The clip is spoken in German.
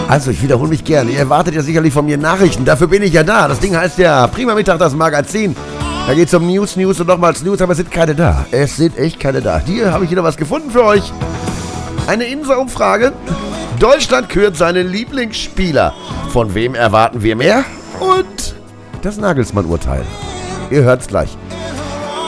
Also, ich wiederhole mich gerne. Ihr erwartet ja sicherlich von mir Nachrichten. Dafür bin ich ja da. Das Ding heißt ja Prima Mittag, das Magazin. Da geht es um News und nochmals News, aber es sind keine da. Es sind echt keine da. Hier habe ich wieder was gefunden für euch. Eine Insa-Umfrage. Deutschland kürt seine Lieblingsspieler. Von wem erwarten wir mehr? Und das Nagelsmann-Urteil. Ihr hört's gleich.